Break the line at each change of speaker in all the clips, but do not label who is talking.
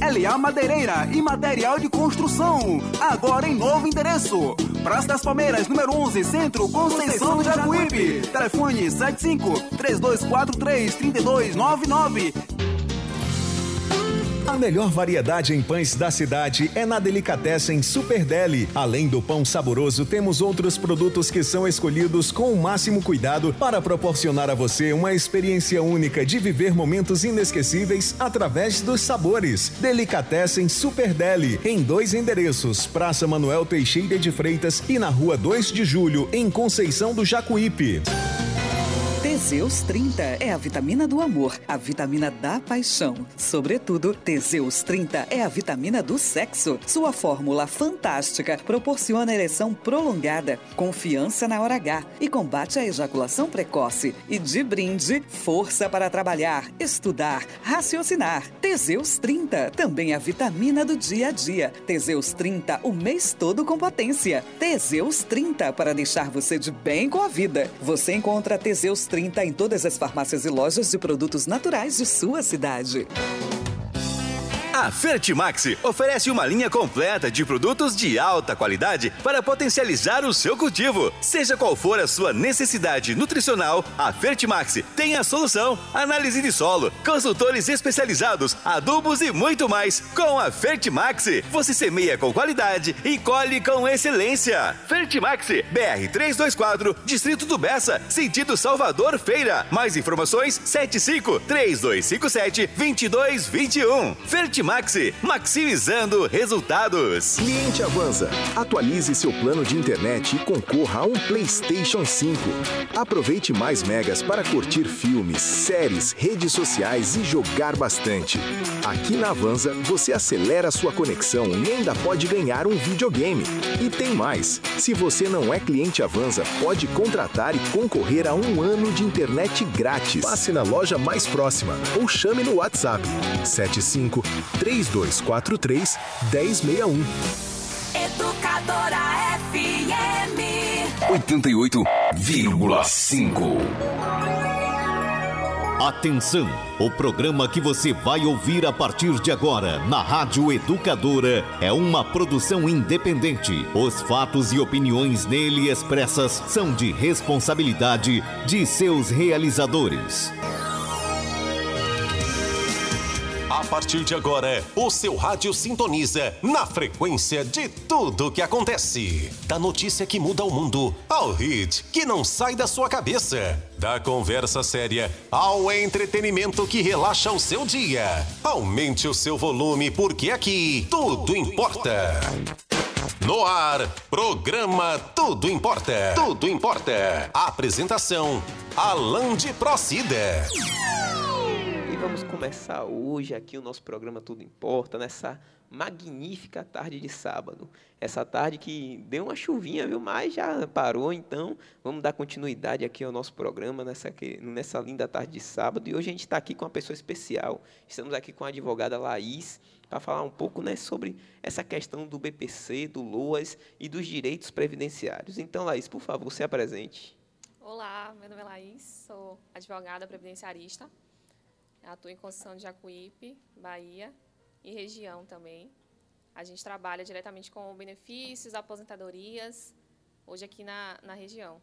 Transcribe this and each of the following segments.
Deli, a madeireira e material de construção. Agora em novo endereço. Praça das Palmeiras, número 11, Centro, Conceição do Jacuípe. Telefone 75-3243-3299.
A melhor variedade em pães da cidade é na Delicatessen Super Deli. Além do pão saboroso, temos outros produtos que são escolhidos com o máximo cuidado para proporcionar a você uma experiência única de viver momentos inesquecíveis através dos sabores. Delicatessen Super Deli, em 2 endereços, Praça Manuel Teixeira de Freitas e na Rua 2 de Julho, em Conceição do Jacuípe.
Teseus 30 é a vitamina do amor, a vitamina da paixão. Sobretudo, Teseus 30 é a vitamina do sexo. Sua fórmula fantástica proporciona ereção prolongada, confiança na hora H e combate a ejaculação precoce. E de brinde, força para trabalhar, estudar, raciocinar. Teseus 30, também a vitamina do dia a dia. Teseus 30, o mês todo com potência. Teseus 30, para deixar você de bem com a vida. Você encontra Teseus 30 em todas as farmácias e lojas de produtos naturais de sua cidade.
A Fertimax oferece uma linha completa de produtos de alta qualidade para potencializar o seu cultivo. Seja qual for a sua necessidade nutricional, a Fertimax tem a solução. Análise de solo, consultores especializados, adubos e muito mais. Com a Fertimax, você semeia com qualidade e colhe com excelência. Fertimax, BR 324, Distrito do Bessa, sentido Salvador Feira. Mais informações, 75-3257-2221. Fertimax, maximizando resultados.
Cliente Avanza, atualize seu plano de internet e concorra a um PlayStation 5. Aproveite mais megas para curtir filmes, séries, redes sociais e jogar bastante. Aqui na Avanza, você acelera sua conexão e ainda pode ganhar um videogame. E tem mais, se você não é cliente Avanza, pode contratar e concorrer a 1 ano de internet grátis. Passe na loja mais próxima ou chame no WhatsApp 75-3243-1061.
Educadora FM
88,5. Atenção! O programa que você vai ouvir a partir de agora na Rádio Educadora é uma produção independente. Os fatos e opiniões nele expressas são de responsabilidade de seus realizadores.
A partir de agora, o seu rádio sintoniza na frequência de tudo que acontece. Da notícia que muda o mundo, ao hit que não sai da sua cabeça. Da conversa séria ao entretenimento que relaxa o seu dia. Aumente o seu volume porque aqui tudo importa. No ar, programa Tudo Importa. Tudo Importa. Apresentação, Alan de Procida.
Vamos começar hoje aqui o nosso programa Tudo Importa, nessa magnífica tarde de sábado. Essa tarde que deu uma chuvinha, viu? Mas já parou, então vamos dar continuidade aqui ao nosso programa nessa linda tarde de sábado. E hoje a gente está aqui com uma pessoa especial. Estamos aqui com a advogada Laís para falar um pouco, né, sobre essa questão do BPC, do LOAS e dos direitos previdenciários. Então, Laís, por favor, se apresente.
Olá, meu nome é Laís, sou advogada previdenciarista. Atuo em Conceição de Jacuípe, Bahia, e região também. A gente trabalha diretamente com benefícios, aposentadorias, hoje aqui na região.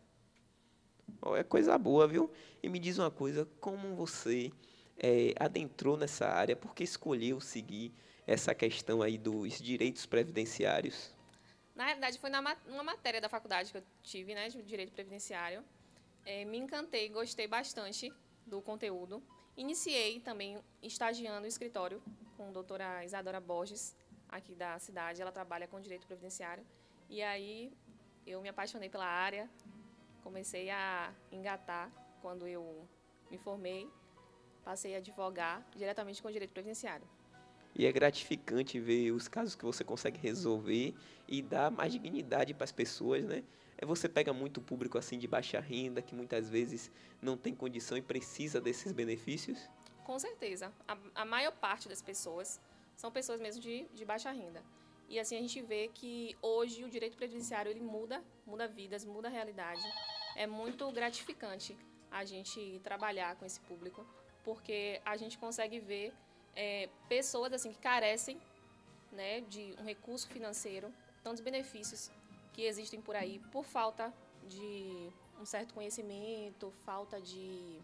É coisa boa, viu? E me diz uma coisa, como você adentrou nessa área, por que escolheu seguir essa questão aí dos direitos previdenciários?
Na realidade, foi numa matéria da faculdade que eu tive, né, de direito previdenciário. Me encantei, gostei bastante do conteúdo. Iniciei também estagiando no escritório com a doutora Isadora Borges, aqui da cidade. Ela trabalha com direito previdenciário. E aí eu me apaixonei pela área, comecei a engatar quando eu me formei, passei a advogar diretamente com direito previdenciário.
E é gratificante ver os casos que você consegue resolver e dar mais dignidade para as pessoas, né? Você pega muito público assim de baixa renda, que muitas vezes não tem condição e precisa desses benefícios?
Com certeza. A maior parte das pessoas são pessoas mesmo de baixa renda. E assim a gente vê que hoje o direito previdenciário ele muda vidas, muda a realidade. É muito gratificante a gente trabalhar com esse público, porque a gente consegue ver pessoas assim que carecem, né, de um recurso financeiro, tantos benefícios que existem por aí por falta de um certo conhecimento, falta de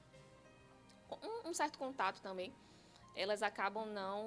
um certo contato também, elas acabam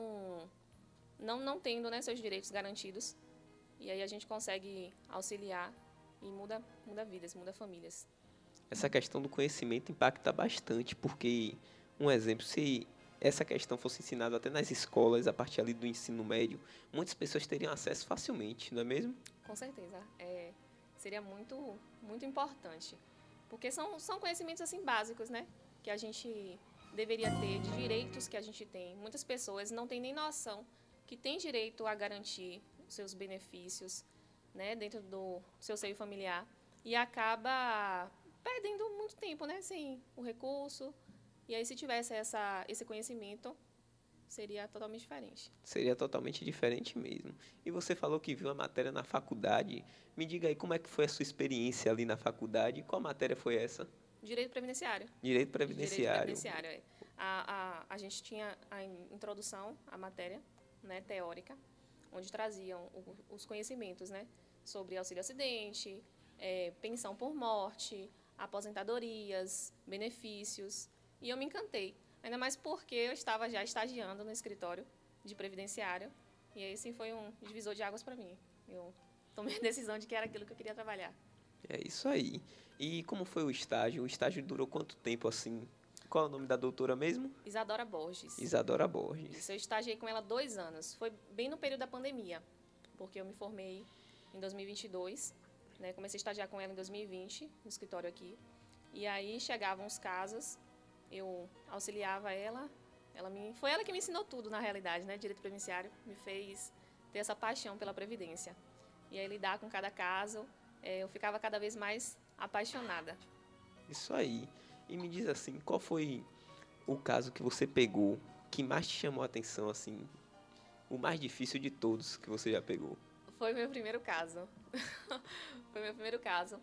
não tendo, né, seus direitos garantidos. E aí a gente consegue auxiliar e muda vidas, muda famílias.
Essa questão do conhecimento impacta bastante, porque, um exemplo, se essa questão fosse ensinada até nas escolas, a partir ali do ensino médio, muitas pessoas teriam acesso facilmente, não é mesmo?
Com certeza. Seria muito, muito importante. Porque são conhecimentos assim básicos, né? Que a gente deveria ter, de direitos que a gente tem. Muitas pessoas não têm nem noção que tem direito a garantir os seus benefícios, né, dentro do seu seio familiar, e acaba perdendo muito tempo, né, sem o recurso. E aí, se tivesse esse conhecimento, seria totalmente diferente.
Seria totalmente diferente mesmo. E você falou que viu a matéria na faculdade. Me diga aí como é que foi a sua experiência ali na faculdade. Qual matéria foi essa?
Direito previdenciário.
Direito previdenciário.
Direito previdenciário, A gente tinha a introdução à matéria, né, teórica, onde traziam os conhecimentos, né, sobre auxílio-acidente, pensão por morte, aposentadorias, benefícios. E eu me encantei, ainda mais porque eu estava já estagiando no escritório de previdenciário. E esse foi um divisor de águas para mim. Eu tomei a decisão de que era aquilo que eu queria trabalhar.
É isso aí. E como foi o estágio? O estágio durou quanto tempo assim? Qual é o nome da doutora mesmo?
Isadora Borges.
Isadora Borges.
Isso, eu estagiei com ela 2 anos. Foi bem no período da pandemia, porque eu me formei em 2022, né? Comecei a estagiar com ela em 2020, no escritório aqui. E aí chegavam os casos, eu auxiliava ela. Foi ela que me ensinou tudo, na realidade, né? Direito previdenciário me fez ter essa paixão pela previdência. E aí lidar com cada caso, eu ficava cada vez mais apaixonada.
Isso aí. E me diz assim, qual foi o caso que você pegou que mais te chamou a atenção, assim, o mais difícil de todos que você já pegou?
Foi meu primeiro caso. Foi meu primeiro caso.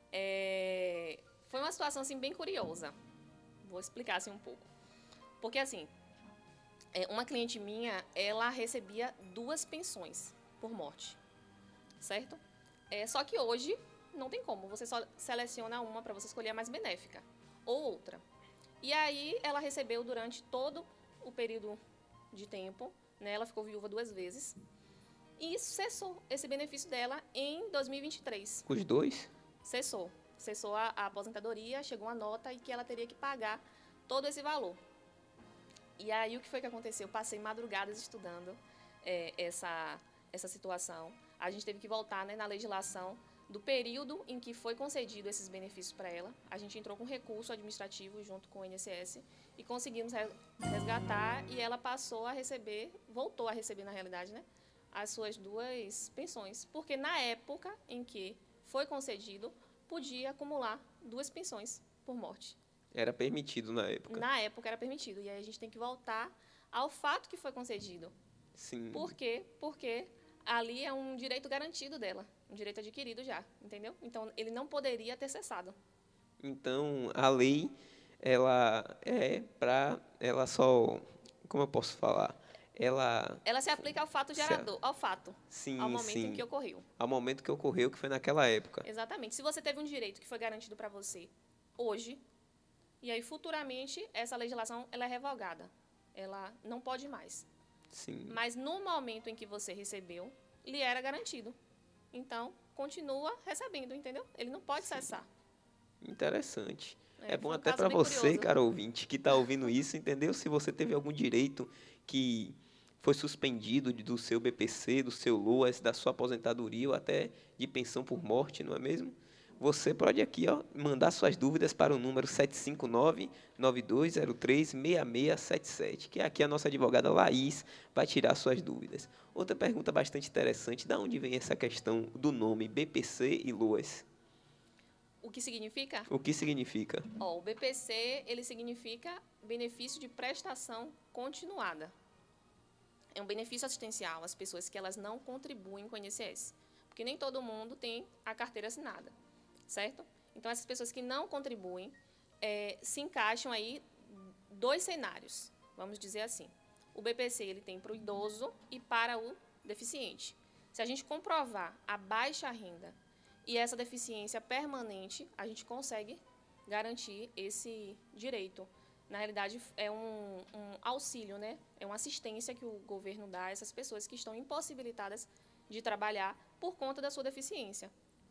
Foi uma situação, assim, bem curiosa. Vou explicar, assim, um pouco. Porque, assim, uma cliente minha, ela recebia 2 pensões por morte, certo? Só que hoje não tem como, você só seleciona uma para você escolher a mais benéfica, ou outra. E aí ela recebeu durante todo o período de tempo, né? Ela ficou viúva 2 vezes, e cessou esse benefício dela em 2023.
Os 2?
Cessou a aposentadoria, chegou uma nota e que ela teria que pagar todo esse valor. E aí o que foi que aconteceu? Eu passei madrugadas estudando essa situação. A gente teve que voltar, né, na legislação do período em que foi concedido esses benefícios para ela. A gente entrou com recurso administrativo junto com o INSS e conseguimos resgatar, e ela voltou a receber, na realidade, né, as suas 2 pensões, porque na época em que foi concedido, podia acumular 2 pensões por morte.
Era permitido na época.
Na época era permitido, e aí a gente tem que voltar ao fato que foi concedido.
Sim.
Por quê? Porque ali é um direito garantido dela, um direito adquirido já, entendeu? Então, ele não poderia ter cessado.
Então, a lei, ela só, como eu posso falar? Ela
se aplica ao fato gerador, ao fato,
sim,
ao momento
sim.
em que ocorreu.
Ao momento que ocorreu, que foi naquela época.
Exatamente. Se você teve um direito que foi garantido para você hoje, e aí futuramente essa legislação ela é revogada, ela não pode mais.
Sim.
Mas no momento em que você recebeu, lhe era garantido. Então, continua recebendo, entendeu? Ele não pode cessar.
Interessante. É bom
foi um
até
caso
para
bem
você,
curioso.
cara ouvinte, que está ouvindo isso, entendeu? Se você teve algum direito que foi suspendido do seu BPC, do seu LOAS, da sua aposentadoria ou até de pensão por morte, não é mesmo? Você pode aqui, ó, mandar suas dúvidas para o número 759-9203-6677, que aqui a nossa advogada Laís vai tirar suas dúvidas. Outra pergunta bastante interessante, de onde vem essa questão do nome BPC e LOAS?
O que significa?
O que significa?
O BPC, ele significa benefício de prestação continuada. É um benefício assistencial às pessoas que elas não contribuem com o INSS, porque nem todo mundo tem a carteira assinada, certo? Então, essas pessoas que não contribuem se encaixam aí 2 cenários, vamos dizer assim. O BPC ele tem para o idoso e para o deficiente. Se a gente comprovar a baixa renda e essa deficiência permanente, a gente consegue garantir esse direito. Na realidade, é um auxílio, né? É uma assistência que o governo dá a essas pessoas que estão impossibilitadas de trabalhar por conta da sua deficiência.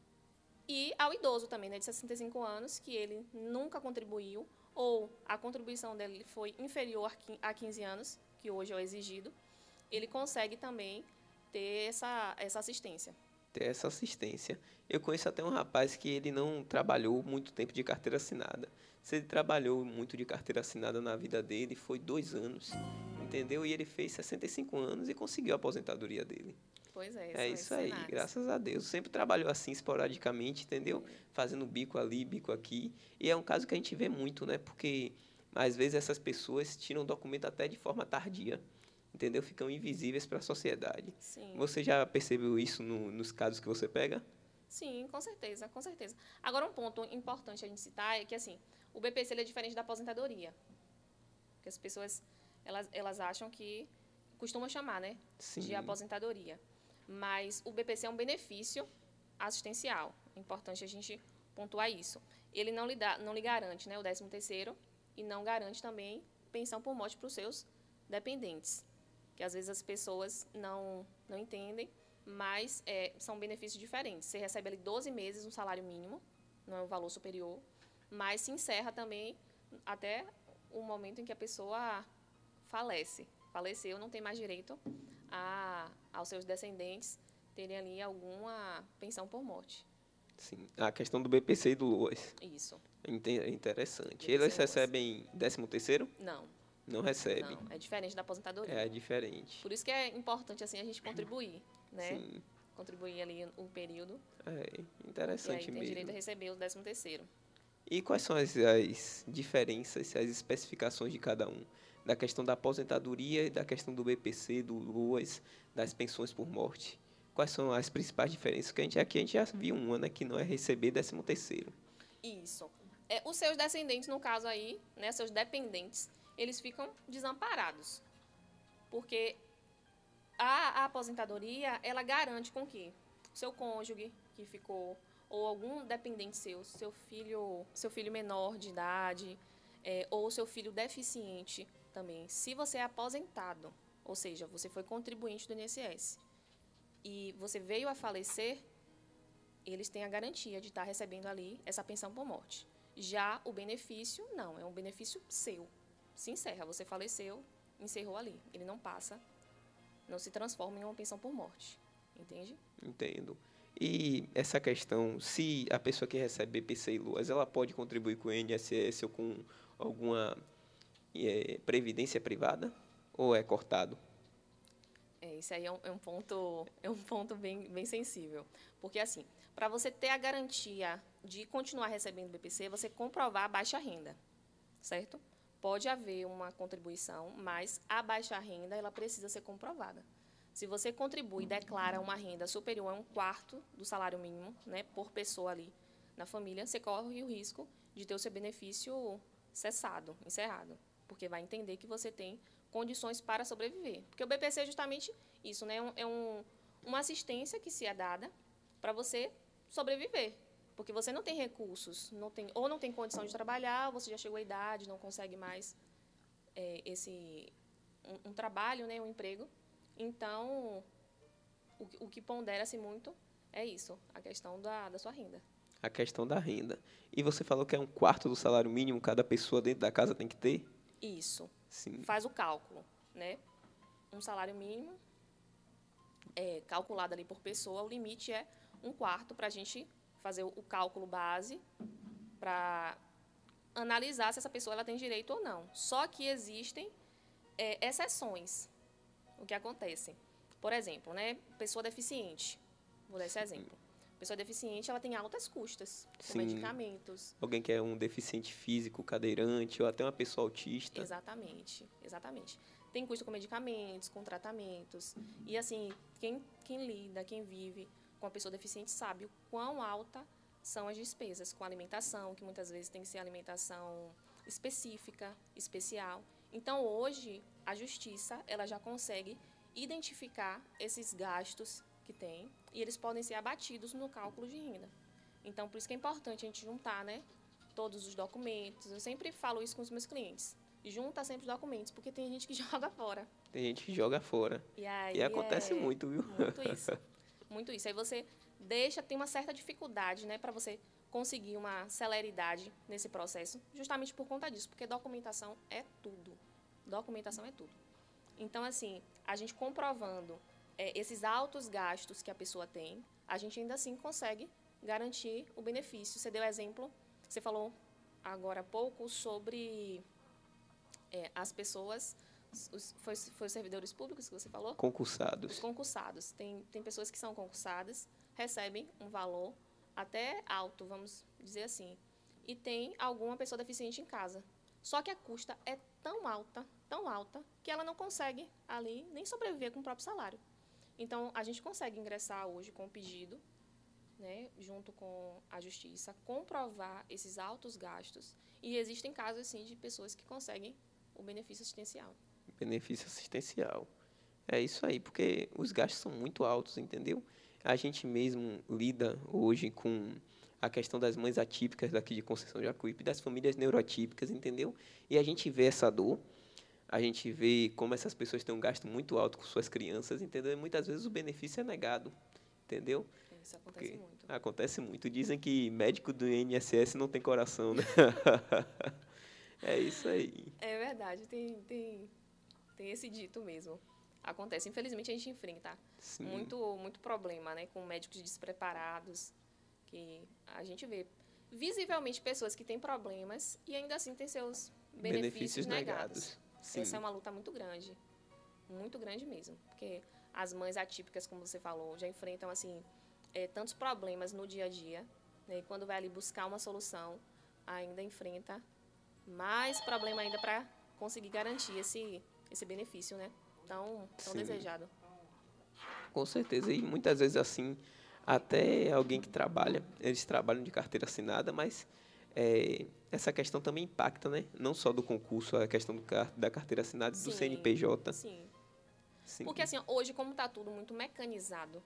E ao idoso também, né, de 65 anos, que ele nunca contribuiu, ou a contribuição dele foi inferior a 15 anos, que hoje é o exigido, ele consegue também ter essa assistência.
Ter essa assistência. Eu conheço até um rapaz que ele não trabalhou muito tempo de carteira assinada. Se ele trabalhou muito de carteira assinada na vida dele, foi 2 anos, entendeu? E ele fez 65 anos e conseguiu a aposentadoria dele.
Pois é.
É isso aí, graças a Deus. Sempre trabalhou assim, esporadicamente, entendeu? Fazendo bico ali, bico aqui. E é um caso que a gente vê muito, né? Porque, às vezes, essas pessoas tiram documento até de forma tardia, entendeu? Ficam invisíveis para a sociedade.
Sim.
Você já percebeu isso nos casos que você pega?
Sim, com certeza, com certeza. Agora, um ponto importante a gente citar é que, assim, o BPC ele é diferente da aposentadoria. Porque as pessoas, elas acham que, costumam chamar, né,
Sim.
de aposentadoria. Mas o BPC é um benefício assistencial. É importante a gente pontuar isso. Ele não lhe garante, né, o 13º e não garante também pensão por morte para os seus dependentes. Que às vezes as pessoas não entendem, mas são benefícios diferentes. Você recebe ali 12 meses um salário mínimo, não é um valor superior, mas se encerra também até o momento em que a pessoa falece. Faleceu, não tem mais direito aos seus descendentes terem ali alguma pensão por morte.
Sim, a questão do BPC e do LOAS.
Isso.
Interessante. Eles recebem 13º?
Não.
Não recebem.
Não, é diferente da aposentadoria.
É diferente.
Por isso que é importante assim a gente contribuir, né?
Sim.
Contribuir ali um período.
É interessante
e aí tem
mesmo.
direito a receber o 13º.
E quais são as diferenças, as especificações de cada um? Da questão da aposentadoria e da questão do BPC, do LOAS, das pensões por morte. Quais são as principais diferenças? Que a gente já viu uma, né, que não é receber 13º.
Isso. Os seus descendentes, no caso aí, né, seus dependentes, eles ficam desamparados. Porque a aposentadoria, ela garante com que o seu cônjuge que ficou, ou algum dependente seu filho menor de idade, ou seu filho deficiente também, se você é aposentado, ou seja, você foi contribuinte do INSS, e você veio a falecer, eles têm a garantia de estar recebendo ali essa pensão por morte. Já o benefício, não, é um benefício seu. Se encerra, você faleceu, encerrou ali. Ele não passa, não se transforma em uma pensão por morte. Entende?
Entendo. E essa questão, se a pessoa que recebe BPC e LOAS, ela pode contribuir com o INSS ou com alguma previdência privada? Ou é cortado?
Isso aí é um ponto bem sensível. Porque, assim, para você ter a garantia de continuar recebendo BPC, você comprovar a baixa renda, certo? Pode haver uma contribuição, mas a baixa renda ela precisa ser comprovada. Se você contribui e declara uma renda superior a 1/4 do salário mínimo, né, por pessoa ali na família, você corre o risco de ter o seu benefício cessado, encerrado, porque vai entender que você tem condições para sobreviver. Porque o BPC é justamente isso, né? Uma assistência que se é dada para você sobreviver. Porque você não tem recursos, ou não tem condição de trabalhar, ou você já chegou à idade, não consegue mais um trabalho, né, um emprego. Então, o que pondera-se muito é isso, a questão da sua renda.
A questão da renda. E você falou que é 1/4 do salário mínimo cada pessoa dentro da casa tem que ter?
Isso.
Sim.
Faz o cálculo, né? Um salário mínimo calculado ali por pessoa, o limite é 1/4 para a gente fazer o cálculo base para analisar se essa pessoa ela tem direito ou não. Só que existem exceções. O que acontece? Por exemplo, né, pessoa deficiente. Vou dar esse exemplo. Pessoa deficiente, ela tem altas custas com
Sim.
medicamentos.
Alguém que é um deficiente físico, cadeirante, ou até uma pessoa autista.
Exatamente. Tem custo com medicamentos, com tratamentos. E, assim, quem lida, quem vive com a pessoa deficiente sabe o quão alta são as despesas com alimentação, que muitas vezes tem que ser alimentação específica, especial. Então, hoje, a justiça ela já consegue identificar esses gastos que tem e eles podem ser abatidos no cálculo de renda. Então, por isso que é importante a gente juntar, né, todos os documentos. Eu sempre falo isso com os meus clientes. Junta sempre os documentos, porque tem gente que joga fora.
Tem gente que joga fora. E acontece muito, viu?
Muito isso. Muito isso. Aí você tem uma certa dificuldade, né, para você conseguir uma celeridade nesse processo, justamente por conta disso, porque documentação é tudo. Documentação é tudo. Então, assim, a gente comprovando esses altos gastos que a pessoa tem, a gente ainda assim consegue garantir o benefício. Você deu exemplo, você falou agora há pouco sobre as pessoas, foi os servidores públicos que você falou?
Concursados.
Os concursados. Tem pessoas que são concursadas, recebem um valor até alto, vamos dizer assim, e tem alguma pessoa deficiente em casa. Só que a custa é tão alta, que ela não consegue ali nem sobreviver com o próprio salário. Então, a gente consegue ingressar hoje com o pedido, né, junto com a justiça, comprovar esses altos gastos. E existem casos, sim, de pessoas que conseguem o benefício assistencial.
Benefício assistencial. É isso aí, porque os gastos são muito altos, entendeu? A gente mesmo lida hoje com a questão das mães atípicas daqui de Conceição de Jacuípe, das famílias neuroatípicas, entendeu? E a gente vê essa dor, a gente vê como essas pessoas têm um gasto muito alto com suas crianças, entendeu? E muitas vezes o benefício é negado, entendeu?
Isso acontece muito.
Acontece muito. Dizem que médico do INSS não tem coração, né? É isso aí.
É verdade, tem esse dito mesmo. Acontece. Infelizmente, a gente enfrenta muito problema, né, com médicos despreparados, que a gente vê visivelmente pessoas que têm problemas e ainda assim têm seus benefícios negados. Essa é uma luta muito grande mesmo, porque as mães atípicas, como você falou, já enfrentam assim tantos problemas no dia a dia, né, e quando vai ali buscar uma solução, ainda enfrenta mais problema ainda para conseguir garantir esse benefício, né? Tão desejado.
Com certeza. E muitas vezes, assim, até alguém que trabalha, eles trabalham de carteira assinada, mas essa questão também impacta, né? Não só do concurso, a questão da carteira assinada e do CNPJ.
Sim. Porque, assim, hoje, como está tudo muito mecanizado,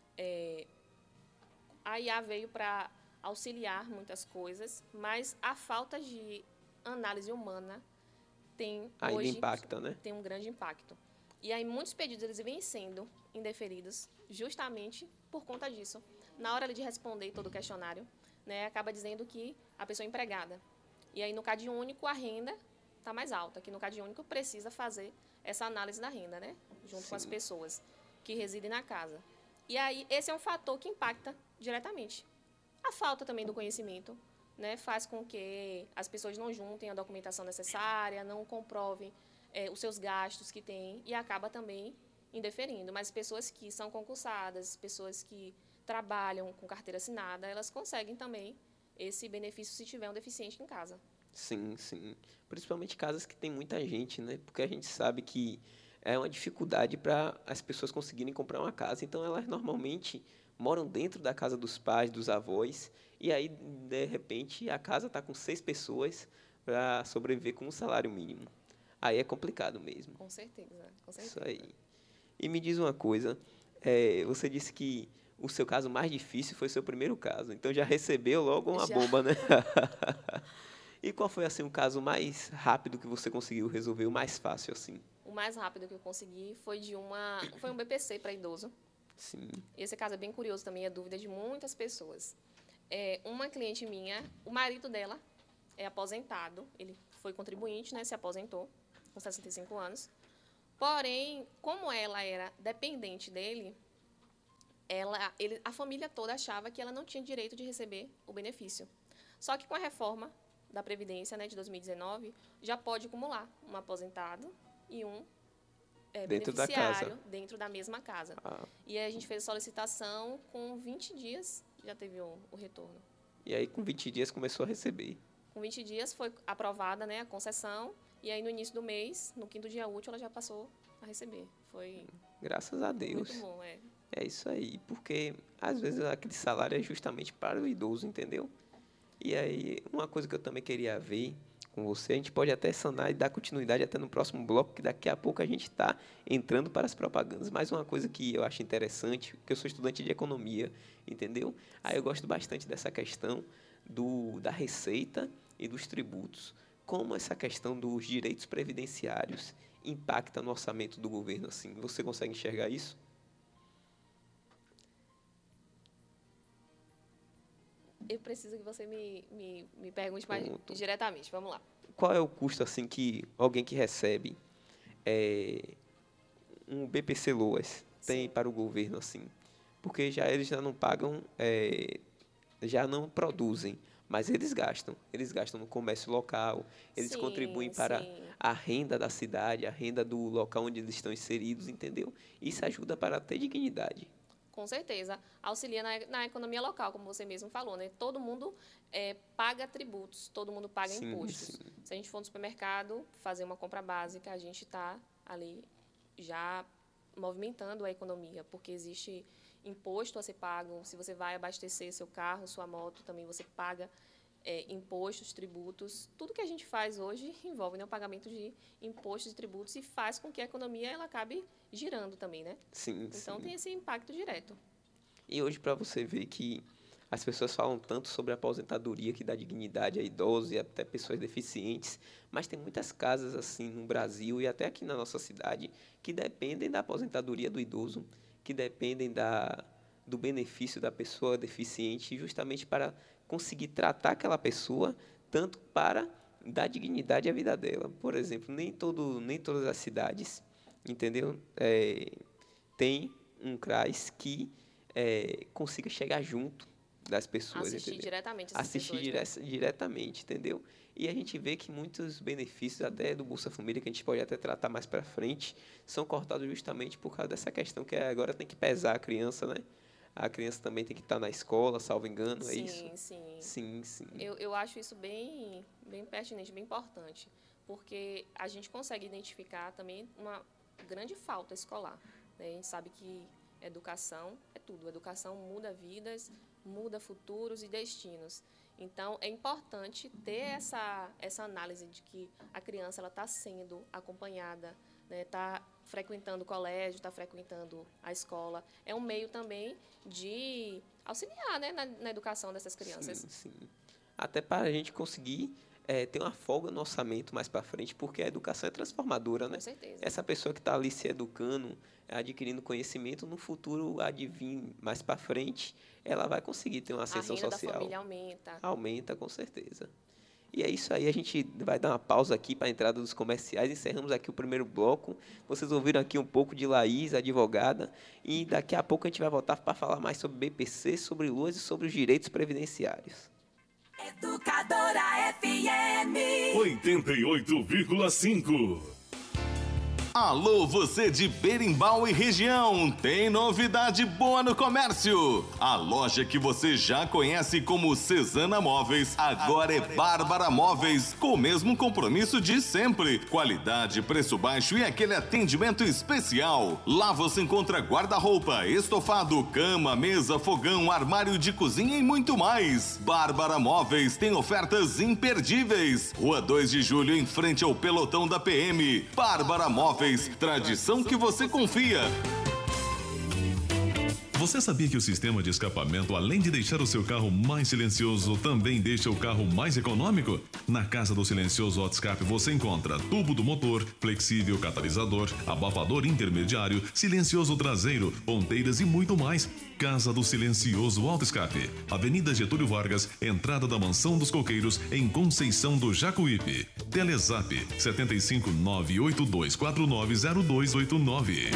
a IA veio para auxiliar muitas coisas, mas a falta de análise humana
ainda impacta, né?
Tem um grande impacto. E aí muitos pedidos eles vêm sendo indeferidos justamente por conta disso. Na hora de responder todo o questionário, né, acaba dizendo que a pessoa é empregada. E aí no CadÚnico a renda está mais alta, que no CadÚnico precisa fazer essa análise da renda, né, junto com as pessoas que residem na casa. E aí esse é um fator que impacta diretamente. A falta também do conhecimento, né, faz com que as pessoas não juntem a documentação necessária, não comprovem os seus gastos que têm e acaba também indeferindo. Mas pessoas que são concursadas, pessoas que trabalham com carteira assinada, elas conseguem também esse benefício se tiver um deficiente em casa.
Sim, sim. Principalmente casas que tem muita gente, né? Porque a gente sabe que é uma dificuldade para as pessoas conseguirem comprar uma casa. Então, elas normalmente moram dentro da casa dos pais, dos avós, e aí, de repente, a casa está com 6 pessoas para sobreviver com um salário mínimo. Aí é complicado mesmo.
Com certeza, com certeza.
Isso aí. E me diz uma coisa, você disse que o seu caso mais difícil foi o seu primeiro caso, então já recebeu logo uma bomba, né? E qual foi, assim, o caso mais rápido que você conseguiu resolver, o mais fácil, assim?
O mais rápido que eu consegui foi um BPC para idoso.
Sim.
Esse caso é bem curioso também, é dúvida de muitas pessoas. Uma cliente minha, o marido dela é aposentado, ele foi contribuinte, né, se aposentou com 65 anos. Porém, como ela era dependente dele, a família toda achava que ela não tinha direito de receber o benefício. Só que com a reforma da Previdência, né, de 2019, já pode acumular um aposentado e um beneficiário dentro da mesma casa. E aí a gente fez a solicitação, com 20 dias já teve o retorno.
E aí com 20 dias começou a receber?
Com 20 dias foi aprovada, né, a concessão, e aí no início do mês, no 5º dia útil, ela já passou a receber. Foi
graças a Deus.
Muito bom,
É isso aí, porque às vezes aquele salário é justamente para o idoso, entendeu? E aí, uma coisa que eu também queria ver com você. A gente pode até sanar e dar continuidade até no próximo bloco, que daqui a pouco a gente está entrando para as propagandas. Mais uma coisa que eu acho interessante, que eu sou estudante de economia, entendeu? Aí eu gosto bastante dessa questão da receita e dos tributos. Como essa questão dos direitos previdenciários impacta no orçamento do governo, assim? Você consegue enxergar isso?
Eu preciso que você me pergunte mais diretamente. Vamos lá.
Qual é o custo, assim, que alguém que recebe um BPC-Loas tem para o governo, assim? Porque eles já não pagam, já não produzem, mas eles gastam. Eles gastam no comércio local, eles contribuem para a renda da cidade, a renda do local onde eles estão inseridos, entendeu? Isso ajuda para ter dignidade.
Com certeza. Auxilia na economia local, como você mesmo falou, né? Todo mundo paga tributos, todo mundo paga impostos. Se a gente for no supermercado fazer uma compra básica, a gente está ali já movimentando a economia, porque existe imposto a ser pago. Se você vai abastecer seu carro, sua moto, também você paga impostos, tributos. Tudo que a gente faz hoje envolve, né, o pagamento de impostos e tributos e faz com que a economia ela acabe girando também, né?
Sim,
então tem esse impacto direto.
E hoje, para você ver que as pessoas falam tanto sobre a aposentadoria que dá dignidade a idosos e até pessoas deficientes, mas tem muitas casas assim no Brasil e até aqui na nossa cidade que dependem da aposentadoria do idoso, que dependem do benefício da pessoa deficiente, justamente para conseguir tratar aquela pessoa, tanto para dar dignidade à vida dela. Por exemplo, nem todas as cidades, entendeu? Tem um CRAS que consiga chegar junto das pessoas.
Assistir
entendeu?
Diretamente essas
Assistir
pessoas,
diretamente, entendeu? E a gente vê que muitos benefícios, até do Bolsa Família, que a gente pode até tratar mais para frente, são cortados justamente por causa dessa questão que agora tem que pesar a criança, né? A criança também tem que estar na escola, salvo engano, é isso? Sim.
Eu acho isso bem pertinente, bem importante, porque a gente consegue identificar também uma grande falta escolar, né? A gente sabe que educação é tudo. Educação muda vidas, muda futuros e destinos. Então, é importante ter essa análise de que a criança está sendo acompanhada, está frequentando o colégio, está frequentando a escola. É um meio também de auxiliar, né, na educação dessas crianças.
Sim. Até para a gente conseguir ter uma folga no orçamento mais para frente, porque a educação é transformadora, né?
Com certeza.
Essa pessoa que está ali se educando, adquirindo conhecimento, no futuro, adivinha, mais para frente, ela vai conseguir ter uma ascensão social.
A renda da família aumenta.
Aumenta, com certeza. E é isso aí, a gente vai dar uma pausa aqui para a entrada dos comerciais. Encerramos aqui o primeiro bloco. Vocês ouviram aqui um pouco de Laís, advogada, e daqui a pouco a gente vai voltar para falar mais sobre BPC, sobre Loas e sobre os direitos previdenciários.
Educadora FM
88,5. Alô, você de Berimbau e região, tem novidade boa no comércio. A loja que você já conhece como Cesana Móveis, agora é Bárbara Móveis, com o mesmo compromisso de sempre. Qualidade, preço baixo e aquele atendimento especial. Lá você encontra guarda-roupa, estofado, cama, mesa, fogão, armário de cozinha e muito mais. Bárbara Móveis tem ofertas imperdíveis. Rua 2 de Julho, em frente ao pelotão da PM. Bárbara Móveis, tradição que você confia.
Você sabia que o sistema de escapamento, além de deixar o seu carro mais silencioso, também deixa o carro mais econômico? Na Casa do Silencioso Auto Escape você encontra tubo do motor, flexível catalisador, abafador intermediário, silencioso traseiro, ponteiras e muito mais. Casa do Silencioso Auto Escape, Avenida Getúlio Vargas, entrada da Mansão dos Coqueiros, em Conceição do Jacuípe. Telezap 75982490289.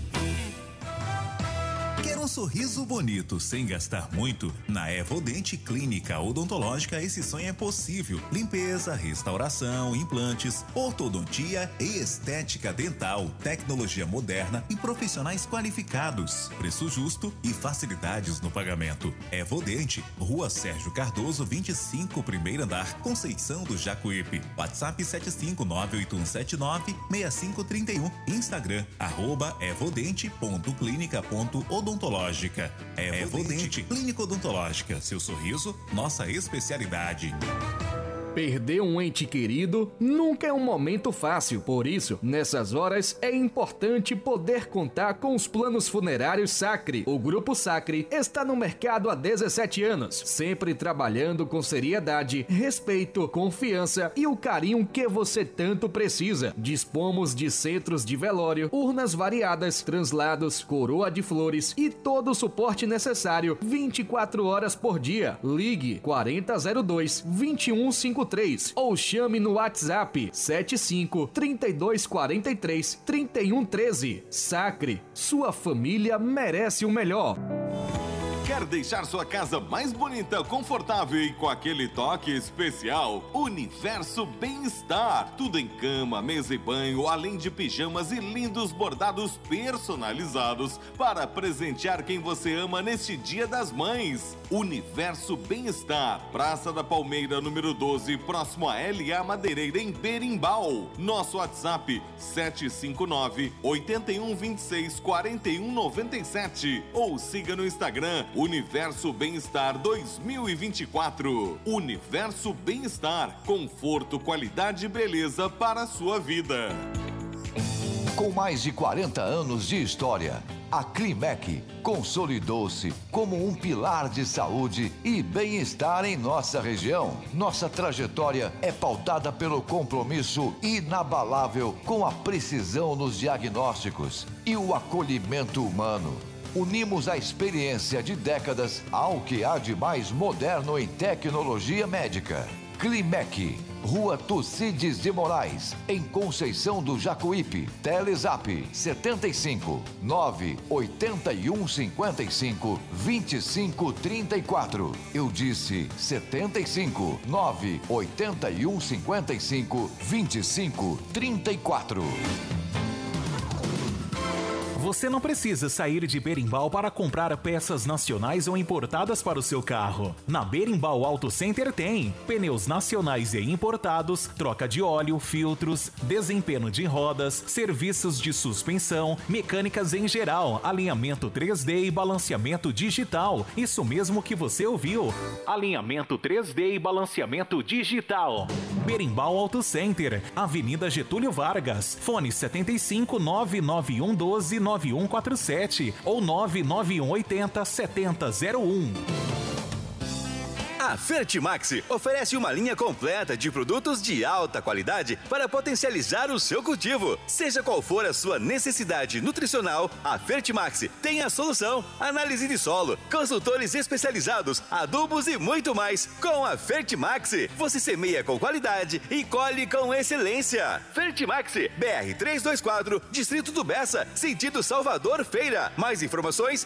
Quer um sorriso bonito sem gastar muito? Na Evodente Clínica Odontológica esse sonho é possível. Limpeza, restauração, implantes, ortodontia e estética dental, tecnologia moderna e profissionais qualificados. Preço justo e facilidades no pagamento. Evodente, Rua Sérgio Cardoso, 25, primeiro andar, Conceição do Jacuípe. WhatsApp 75981796531. Instagram, @evodente.clinica.odontológica. Evodente Clínica Odontológica. Seu sorriso, nossa especialidade.
Perder um ente querido nunca é um momento fácil, por isso, nessas horas é importante poder contar com os planos funerários Sacre. O Grupo Sacre está no mercado há 17 anos, sempre trabalhando com seriedade, respeito, confiança e o carinho que você tanto precisa. Dispomos de centros de velório, urnas variadas, translados, coroa de flores e todo o suporte necessário 24 horas por dia. Ligue 4002-2153 ou chame no WhatsApp 75 3243 3113. Sacre, sua família merece o melhor.
Quer deixar sua casa mais bonita, confortável e com aquele toque especial? Universo Bem-Estar. Tudo em cama, mesa e banho, além de pijamas e lindos bordados personalizados para presentear quem você ama neste Dia das Mães. Universo Bem-Estar. Praça da Palmeira, número 12, próximo a LA Madeireira, em Berimbau. Nosso WhatsApp 759-8126-4197 ou siga no Instagram Universo Bem-Estar 2024. Universo Bem-Estar. Conforto, qualidade e beleza para a sua vida.
Com mais de 40 anos de história, a Climec consolidou-se como um pilar de saúde e bem-estar em nossa região. Nossa trajetória é pautada pelo compromisso inabalável com a precisão nos diagnósticos e o acolhimento humano. Unimos a experiência de décadas ao que há de mais moderno em tecnologia médica. Climec, Rua Tucídides de Moraes, em Conceição do Jacuípe. Telezap 75 981 55 25 34. Eu disse 75 981 55 25 34.
Você não precisa sair de Berimbau para comprar peças nacionais ou importadas para o seu carro. Na Berimbau Auto Center tem pneus nacionais e importados, troca de óleo, filtros, desempenho de rodas, serviços de suspensão, mecânicas em geral, alinhamento 3D e balanceamento digital. Isso mesmo que você ouviu. Alinhamento 3D e balanceamento digital. Berimbau Auto Center, Avenida Getúlio Vargas. Fone 75 991 12 9147 ou 99180 7001.
A Fertimax oferece uma linha completa de produtos de alta qualidade para potencializar o seu cultivo. Seja qual for a sua necessidade nutricional, a Fertimax tem a solução. Análise de solo, consultores especializados, adubos e muito mais. Com a Fertimax, você semeia com qualidade e colhe com excelência. Fertimax, BR 324, Distrito do Bessa, sentido Salvador Feira. Mais informações,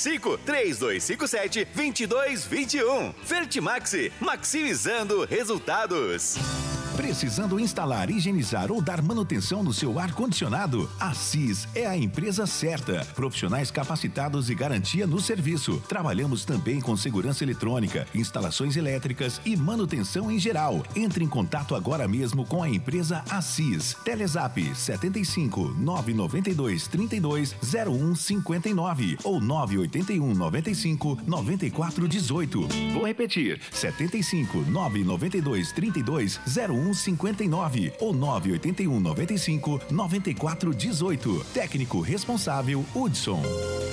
75-3257-2221. Fertimax, maximizando resultados.
Precisando instalar, higienizar ou dar manutenção no seu ar-condicionado? A CIS é a empresa certa. Profissionais capacitados e garantia no serviço. Trabalhamos também com segurança eletrônica, instalações elétricas e manutenção em geral. Entre em contato agora mesmo com a empresa ACIS. Telezap 75 992 32 01 59 ou 981 95 94 18. Vou repetir: 75 992 32 01 59 ou 981 95 94 18. Técnico responsável Hudson.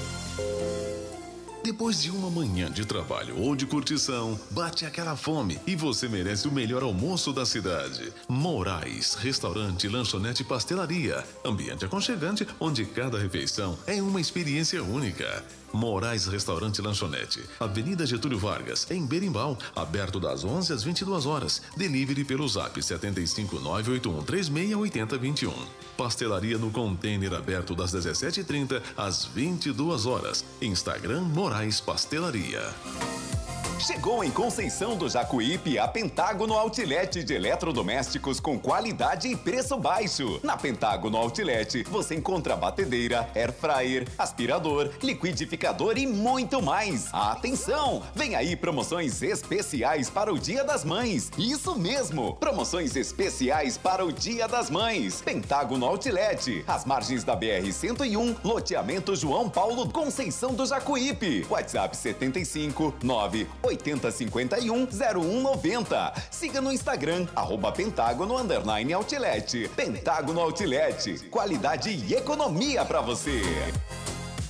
Depois de uma manhã de trabalho ou de curtição, bate aquela fome e você merece o melhor almoço da cidade. Moraes, restaurante, lanchonete e pastelaria. Ambiente aconchegante, onde cada refeição é uma experiência única. Moraes Restaurante e Lanchonete, Avenida Getúlio Vargas, em Berimbau, aberto das 11 às 22 horas. Delivery pelo Zap 75981368021. Pastelaria no container aberto das 17h30 às 22 horas. Instagram Moraes Pastelaria.
Chegou em Conceição do Jacuípe a Pentágono Outlet de eletrodomésticos com qualidade e preço baixo. Na Pentágono Outlet você encontra batedeira, air fryer, aspirador, liquidificador e muito mais. Atenção! Vem aí promoções especiais para o Dia das Mães. Isso mesmo! Promoções especiais para o Dia das Mães. Pentágono Outlet, às margens da BR-101, loteamento João Paulo, Conceição do Jacuípe. WhatsApp 75 9 8051-0190. Siga no Instagram, @Pentágono_Outlet. Pentágono Outlet, qualidade e economia pra você.